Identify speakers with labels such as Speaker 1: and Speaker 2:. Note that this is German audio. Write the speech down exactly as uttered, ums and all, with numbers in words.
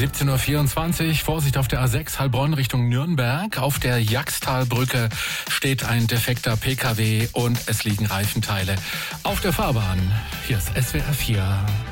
Speaker 1: siebzehn Uhr vierundzwanzig, Vorsicht auf der A sechs Heilbronn Richtung Nürnberg. Auf der Jagstalbrücke steht ein defekter P K W und es liegen Reifenteile auf der Fahrbahn. Hier ist S W R vier.